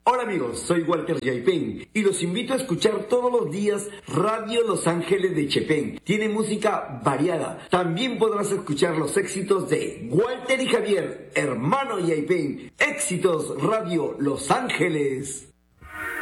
Hola amigos, soy Walter Yaipen y los invito a escuchar todos los días Radio Los Ángeles de Chepén. Tiene música variada. También podrás escuchar los éxitos de Walter y Javier, hermano Yaipen. Éxitos Radio Los Ángeles.